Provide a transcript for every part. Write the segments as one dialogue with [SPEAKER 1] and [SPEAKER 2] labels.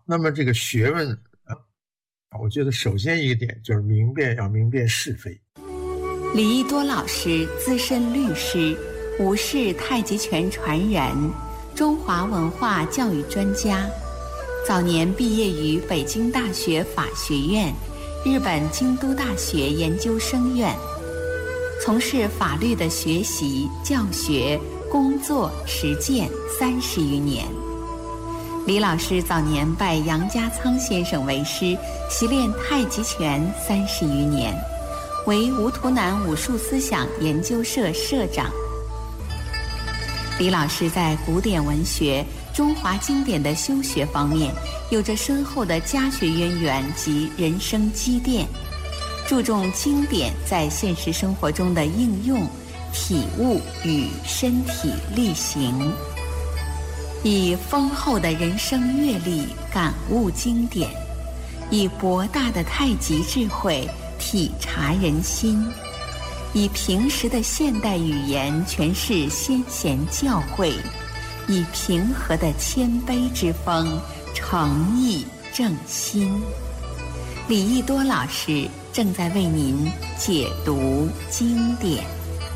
[SPEAKER 1] 那么这个学问我觉得首先一个点就是要明辨是非。
[SPEAKER 2] 李益多老师，资深律师，吴氏太极拳传人，中华文化教育专家，早年毕业于北京大学法学院、日本京都大学研究生院，从事法律的学习、教学、工作、实践30余年。李老师早年拜杨家仓先生为师，习练太极拳30余年，为吴图南武术思想研究社社长。李老师在古典文学、中华经典的修学方面有着深厚的家学渊源及人生积淀，注重经典在现实生活中的应用、体悟与身体力行，以丰厚的人生阅历感悟经典，以博大的太极智慧体察人心，以平实的现代语言诠释先贤教诲，以平和的谦卑之风诚意正心。李益多老师正在为您解读经典。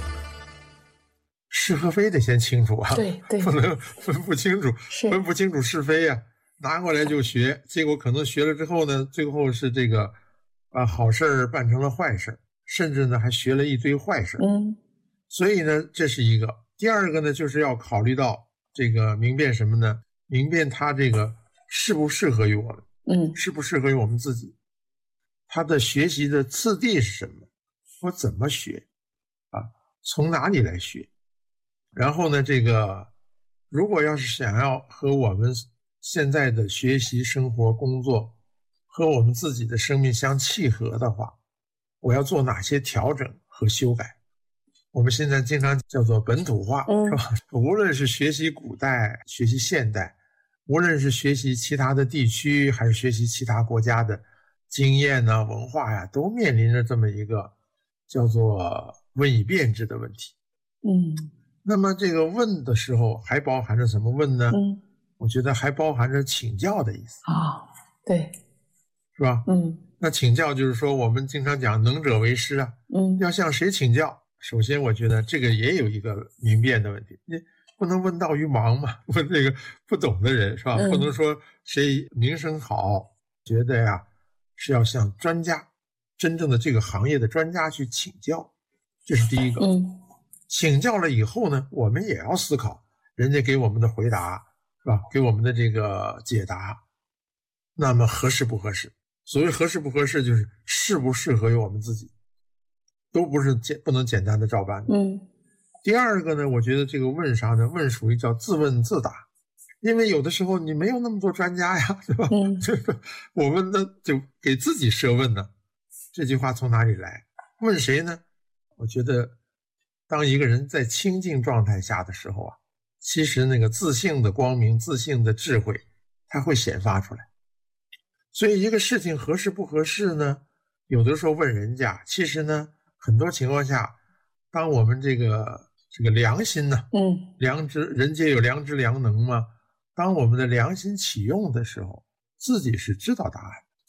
[SPEAKER 1] 是和非得先清楚啊，
[SPEAKER 2] 对，
[SPEAKER 1] 不能分不清楚，分不清楚是非啊，拿过来就学，结果可能学了之后呢，最后是这个把好事办成了坏事，甚至呢还学了一堆坏事。所以呢，这是一个。第二个呢，就是要考虑到这个明辨什么呢？明辨它这个适不适合于我们，适不适合于我们自己，它的学习的次第是什么？我怎么学啊？从哪里来学？然后呢，这个如果要是想要和我们现在的学习、生活、工作和我们自己的生命相契合的话，我要做哪些调整和修改？我们现在经常叫做本土化，是吧？无论是学习古代、学习现代，无论是学习其他的地区，还是学习其他国家的经验呢、文化呀，都面临着这么一个叫做问以变之的问题。那么这个问的时候还包含着什么问呢？我觉得还包含着请教的意思。
[SPEAKER 2] 对，
[SPEAKER 1] 是吧？那请教就是说我们经常讲能者为师啊，要向谁请教？首先我觉得这个也有一个明辨的问题，你不能问道于盲嘛，问这个不懂的人，是吧？不能说谁名声好，觉得呀是要向专家，真正的这个行业的专家去请教，这是第一个。请教了以后呢，我们也要思考人家给我们的回答，是吧？给我们的这个解答，那么合适不合适？所谓合适不合适，就是适不适合于我们自己，都不能简单的照搬。第二个呢，我觉得这个问啥呢？问属于叫自问自答，因为有的时候你没有那么多专家呀，对吧？我们呢就给自己设问呢。这句话从哪里来？问谁呢？我觉得当一个人在清净状态下的时候啊，其实那个自性的光明、自性的智慧，它会显发出来。所以一个事情合适不合适呢，有的时候问人家，其实呢，很多情况下，当我们这个良心呢，良知，人皆有良知良能嘛，当我们的良心启用的时候，自己是知道答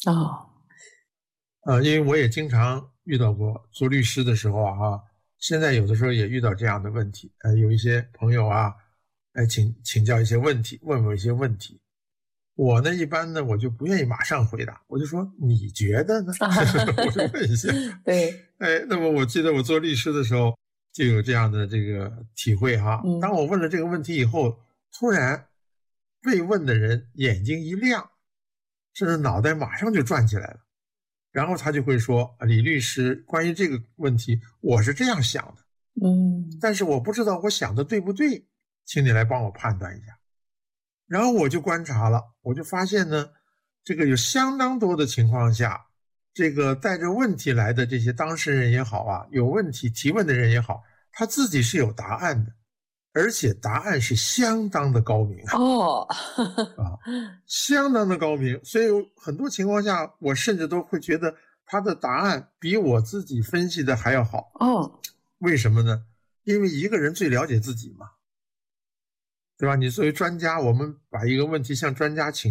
[SPEAKER 1] 案。因为我也经常遇到过做律师的时候啊，现在有的时候也遇到这样的问题，有一些朋友啊，请教一些问题，问我一些问题，我呢一般呢我就不愿意马上回答，我就说你觉得呢？我就问一下。
[SPEAKER 2] 对，
[SPEAKER 1] 那么我记得我做律师的时候就有这样的这个体会哈。当我问了这个问题以后，突然被问的人眼睛一亮，甚至脑袋马上就转起来了。然后他就会说，李律师，关于这个问题我是这样想的，但是我不知道我想的对不对，请你来帮我判断一下。然后我就观察了，我就发现呢，这个有相当多的情况下，这个带着问题来的这些当事人也好啊，有问题提问的人也好，他自己是有答案的，而且答案是相当的高明相当的高明。所以很多情况下我甚至都会觉得他的答案比我自己分析的还要好。为什么呢？因为一个人最了解自己嘛，对吧？你作为专家，我们把一个问题向专家请